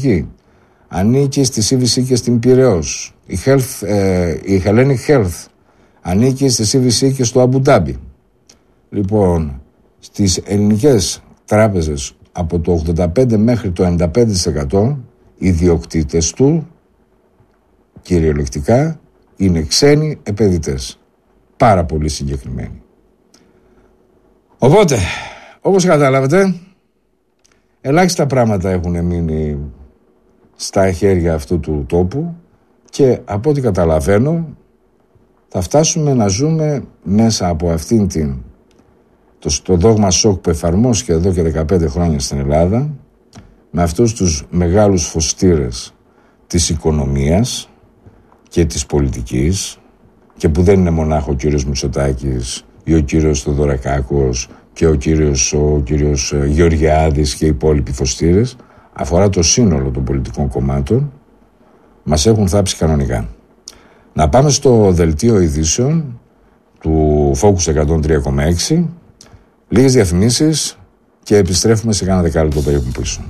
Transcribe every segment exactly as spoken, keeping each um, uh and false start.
ανήκει στη σι βι σι και στην Πειραιώς. Η, Health, ε, η Hellenic Health ανήκει στη σι βι σι και στο Αμπουντάμπι. Λοιπόν, στις ελληνικές τράπεζες από το ογδόντα πέντε μέχρι το ενενήντα πέντε τοις εκατό οι ιδιοκτήτες του κυριολεκτικά είναι ξένοι επενδυτές. Πάρα πολύ συγκεκριμένοι. Οπότε, όπως καταλάβετε, ελάχιστα πράγματα έχουν μείνει στα χέρια αυτού του τόπου και από ό,τι καταλαβαίνω θα φτάσουμε να ζούμε μέσα από αυτήν την το, το δόγμα σοκ που εφαρμόστηκε εδώ και δεκαπέντε χρόνια στην Ελλάδα, με αυτούς τους μεγάλους φωστήρες της οικονομίας και της πολιτικής, και που δεν είναι μονάχο ο κύριος Μητσοτάκης ή ο κύριος Θεοδωρακάκος και ο κύριος, ο κύριος Γεωργιάδης και οι υπόλοιποι φωστήρες, αφορά το σύνολο των πολιτικών κομμάτων, μας έχουν θάψει κανονικά. Να πάμε στο δελτίο ειδήσεων του Focus εκατόν τρία κόμμα έξι, λίγες διαφημίσεις και επιστρέφουμε σε κάνα δεκάλεπτο περίπου πίσω.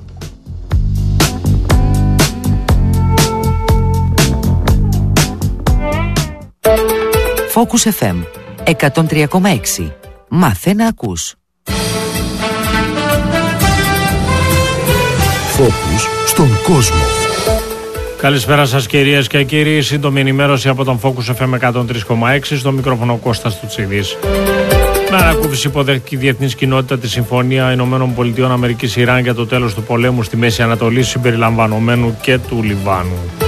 Focus εφ εμ εκατόν τρία κόμμα έξι. Μάθε να ακούς. Focus στον κόσμο. Καλησπέρα σας κυρίες και κύριοι. Σύντομη ενημέρωση από τον Focus εφ εμ εκατόν τρία κόμμα έξι. Στο μικρόφωνο Κώστας Τουτσίδης. Με ανακούφιση υποδέχτηκε η διεθνής κοινότητα τη Συμφωνία Ηνωμένων Πολιτειών Αμερικής Ιράν για το τέλος του πολέμου στη Μέση Ανατολή, συμπεριλαμβανομένου και του Λιβάνου.